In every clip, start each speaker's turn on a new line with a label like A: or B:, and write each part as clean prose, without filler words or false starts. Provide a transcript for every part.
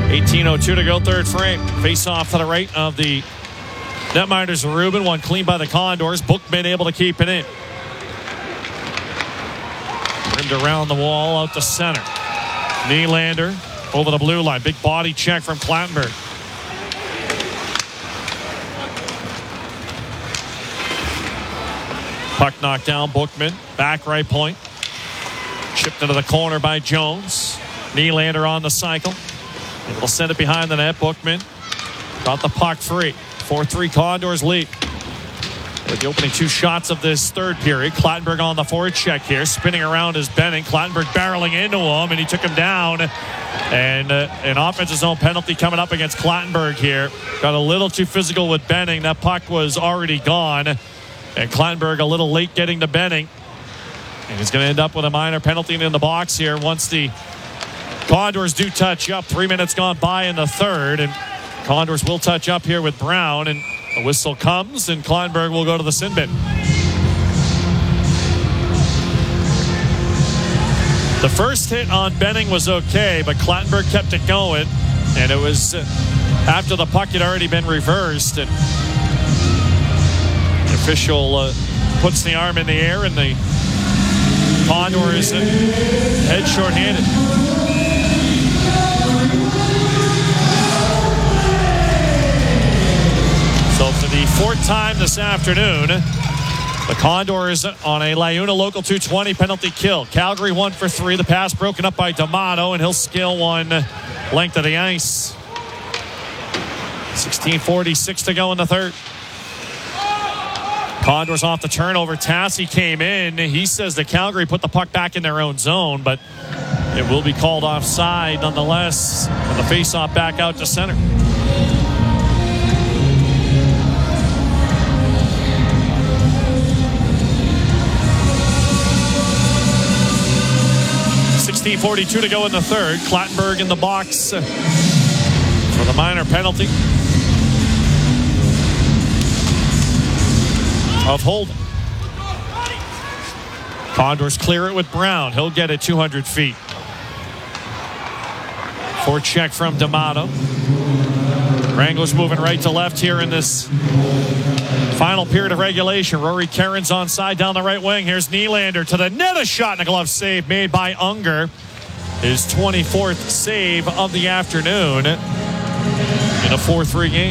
A: 18:02 to go, third frame. Face off to the right of the netminders. Rubin, one clean by the Condors. Bookman able to keep it in. Rimmed around the wall, out to center. Nylander over the blue line. Big body check from Clattenburg. Puck knocked down. Bookman, back right point. Chipped into the corner by Jones. Nylander on the cycle. Able to send it behind the net. Bookman got the puck free. 4-3 Condors lead. With the opening two shots of this third period. Clattenburg on the forward check here. Spinning around is Benning. Clattenburg barreling into him, and he took him down. And an offensive zone penalty coming up against Clattenburg here. Got a little too physical with Benning. That puck was already gone. And Clattenburg a little late getting to Benning. And he's going to end up with a minor penalty in the box here once the Condors do touch up. 3 minutes gone by in the third. And Condors will touch up here with Brown. And a whistle comes, and Clattenburg will go to the sin bin. The first hit on Benning was okay, but Clattenburg kept it going, and it was after the puck had already been reversed. And the official puts the arm in the air, and the Condors head shorthanded. So for the fourth time this afternoon, the Condors on a Liuna Local 220 penalty kill. Calgary 1 for 3. The pass broken up by D'Amato, and he'll scale one length of the ice. 16:46 to go in the third. Condors off the turnover. Tassi came in. He says that Calgary put the puck back in their own zone, but it will be called offside nonetheless. And the faceoff back out to center. .42 to go in the third. Clattenburg in the box for the minor penalty of holding. Condors clear it with Brown. He'll get it 200 feet. Forecheck from D'Amato. Wrangler's moving right to left here in this final period of regulation. Rory Cairns onside down the right wing. Here's Nylander to the net. A shot and a glove save made by Unger. His 24th save of the afternoon in a 4-3 game.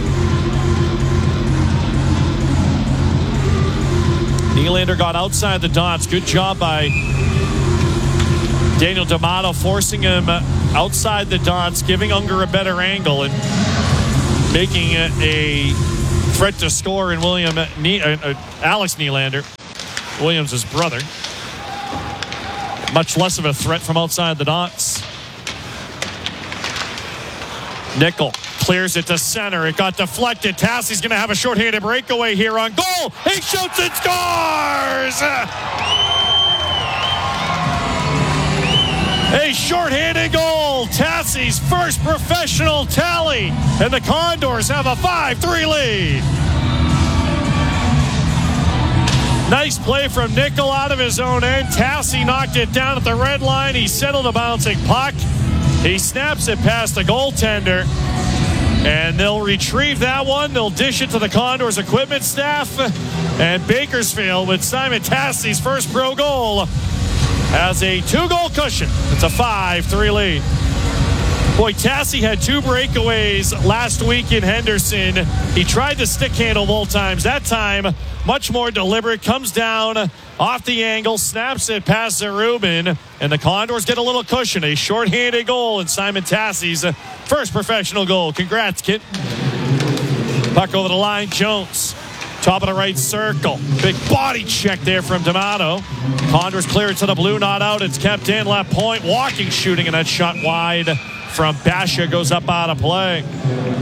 A: Nylander got outside the dots. Good job by Daniel D'Amato, forcing him outside the dots, giving Unger a better angle, and making it a threat to score in Alex Nylander, Williams' brother. Much less of a threat from outside the dots. Nickel clears it to center. It got deflected. Tassi's going to have a shorthanded breakaway here on goal. He shoots and scores! A shorthanded goal. Tassi's first professional tally. And the Condors have a 5-3 lead. Nice play from Nickel out of his own end. Tassi knocked it down at the red line. He settled a bouncing puck. He snaps it past the goaltender. And they'll retrieve that one. They'll dish it to the Condors equipment staff. And Bakersfield, with Simon Tassi's first pro goal, has a 2-goal cushion. It's a 5-3 lead. Boy, Tassi had 2 breakaways last week in Henderson. He tried to stick handle both times. That time, much more deliberate. Comes down off the angle, snaps it past Rubin, and the Condors get a little cushion. A shorthanded goal in Simon Tassi's first professional goal. Congrats, kid. Puck over the line. Jones, top of the right circle. Big body check there from D'Amato. Condors clear it to the blue, not out. It's kept in, left point. Walking, shooting, and that shot wide from Basha goes up out of play.